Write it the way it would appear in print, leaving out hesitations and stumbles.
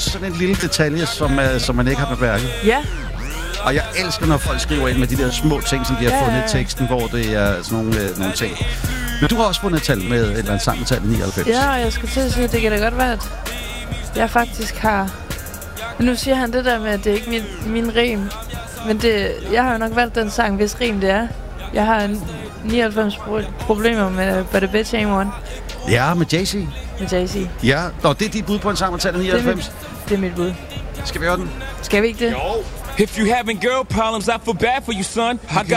også sådan en lille detalje, som man ikke har bemærket. Ja. Og jeg elsker, når folk skriver ind med de der små ting, som de har fundet i teksten, hvor det er sådan nogle ting. Men du har også fundet et tal med et eller andet sang med tallet 99. Ja, og jeg skulle til at sige, at det kan da godt være, at jeg faktisk har... Nu siger han det der med, at det er ikke min rim. Men jeg har jo nok valgt den sang, hvis rim det er. Jeg har 99 problemer med But a Bitch Ain't One. Ja, med Jay-Z. Med Jay-Z. Ja, og det er dit bud på en sang med tallet 99? Det er mit bud. Skal vi høre den? Skal vi ikke det? If you having girl problems, I feel bad for you, son. I got